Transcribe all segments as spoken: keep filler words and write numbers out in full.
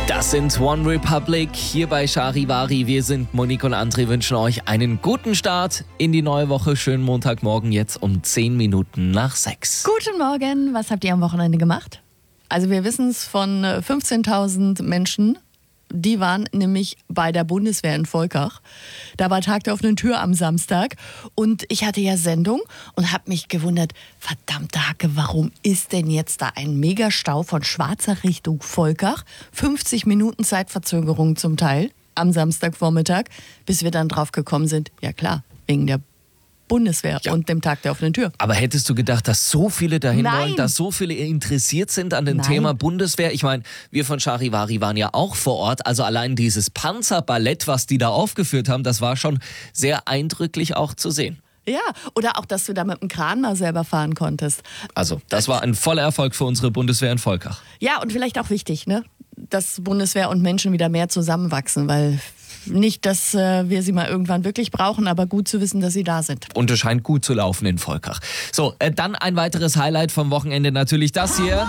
Das sind One Republic hier bei Charivari. Wir sind Monique und André, wünschen euch einen guten Start in die neue Woche. Schönen Montagmorgen jetzt um zehn Minuten nach sechs. Guten Morgen, was habt ihr am Wochenende gemacht? Also wir wissen es von fünfzehntausend Menschen, die waren nämlich bei der Bundeswehr in Volkach. Da war Tag der offenen Tür am Samstag und ich hatte ja Sendung und habe mich gewundert, verdammte Hacke, warum ist denn jetzt da ein Megastau von Schwarzach Richtung Volkach? fünfzig Minuten Zeitverzögerung zum Teil am Samstagvormittag, bis wir dann drauf gekommen sind, ja klar, wegen der Bundeswehr ja. und dem Tag der offenen Tür. Aber hättest du gedacht, dass so viele dahin Nein. wollen, dass so viele interessiert sind an dem Nein. Thema Bundeswehr? Ich meine, wir von Charivari waren ja auch vor Ort. Also allein dieses Panzerballett, was die da aufgeführt haben, das war schon sehr eindrücklich auch zu sehen. Ja, oder auch, dass du da mit dem Kran mal selber fahren konntest. Also, das war ein voller Erfolg für unsere Bundeswehr in Volkach. Ja, und vielleicht auch wichtig, ne? Dass Bundeswehr und Menschen wieder mehr zusammenwachsen, weil nicht, dass äh, wir sie mal irgendwann wirklich brauchen, aber gut zu wissen, dass sie da sind. Und es scheint gut zu laufen in Volkach. So, äh, dann ein weiteres Highlight vom Wochenende, natürlich das hier.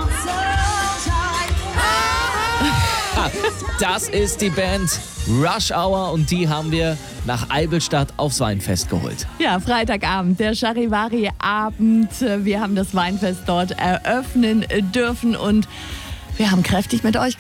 Das ist die Band Rush Hour und die haben wir nach Eibelstadt aufs Weinfest geholt. Ja, Freitagabend, der Charivari-Abend. Wir haben das Weinfest dort eröffnen dürfen und wir haben kräftig mit euch